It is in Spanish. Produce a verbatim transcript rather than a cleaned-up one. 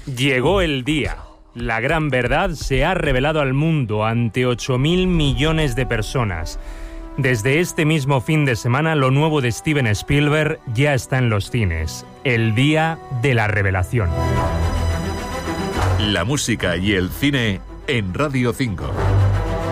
Llegó el día. La gran verdad se ha revelado al mundo ante ocho mil millones de personas. Desde este mismo fin de semana, lo nuevo de Steven Spielberg ya está en los cines. El día de la revelación. La música y el cine en Radio cinco.